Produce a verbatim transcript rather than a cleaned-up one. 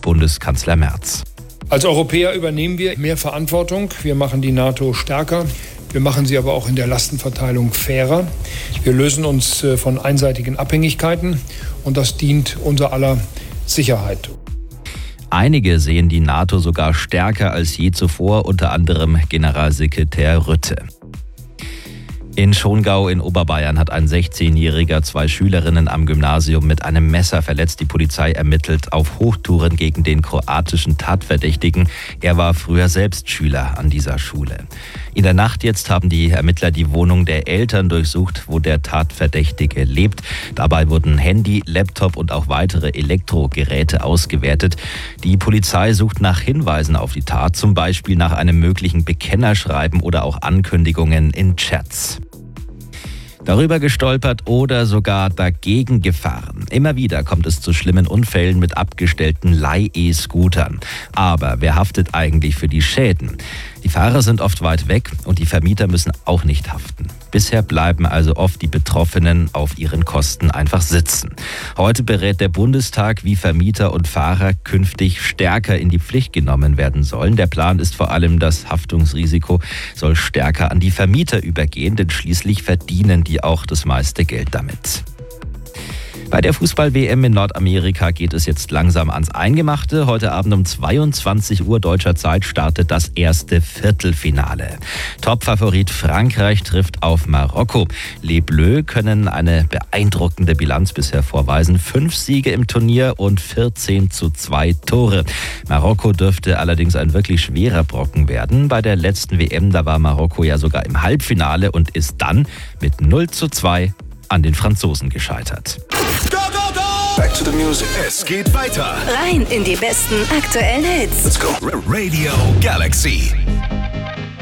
Bundeskanzler Merz. Als Europäer übernehmen wir mehr Verantwortung. Wir machen die NATO stärker. Wir machen sie aber auch in der Lastenverteilung fairer. Wir lösen uns von einseitigen Abhängigkeiten und das dient unser aller Sicherheit. Einige sehen die NATO sogar stärker als je zuvor, unter anderem Generalsekretär Rutte. In Schongau in Oberbayern hat ein sechzehnjähriger zwei Schülerinnen am Gymnasium mit einem Messer verletzt. Die Polizei ermittelt auf Hochtouren gegen den kroatischen Tatverdächtigen. Er war früher selbst Schüler an dieser Schule. In der Nacht jetzt haben die Ermittler die Wohnung der Eltern durchsucht, wo der Tatverdächtige lebt. Dabei wurden Handy, Laptop und auch weitere Elektrogeräte ausgewertet. Die Polizei sucht nach Hinweisen auf die Tat, zum Beispiel nach einem möglichen Bekennerschreiben oder auch Ankündigungen in Chats. Darüber gestolpert oder sogar dagegen gefahren. Immer wieder kommt es zu schlimmen Unfällen mit abgestellten Leih-E-Scootern. Aber wer haftet eigentlich für die Schäden? Die Fahrer sind oft weit weg und die Vermieter müssen auch nicht haften. Bisher bleiben also oft die Betroffenen auf ihren Kosten einfach sitzen. Heute berät der Bundestag, wie Vermieter und Fahrer künftig stärker in die Pflicht genommen werden sollen. Der Plan ist vor allem, das Haftungsrisiko soll stärker an die Vermieter übergehen, denn schließlich verdienen die auch das meiste Geld damit. Bei der Fußball-W M in Nordamerika geht es jetzt langsam ans Eingemachte. Heute Abend um zweiundzwanzig Uhr deutscher Zeit startet das erste Viertelfinale. Topfavorit Frankreich trifft auf Marokko. Les Bleus können eine beeindruckende Bilanz bisher vorweisen. Fünf Siege im Turnier und vierzehn zu zwei Tore. Marokko dürfte allerdings ein wirklich schwerer Brocken werden. Bei der letzten W M, da war Marokko ja sogar im Halbfinale und ist dann mit null zu zwei an den Franzosen gescheitert. Go, go, go! Back to the music. Es geht weiter. Rein in die besten aktuellen Hits. Let's go. Radio Galaxy.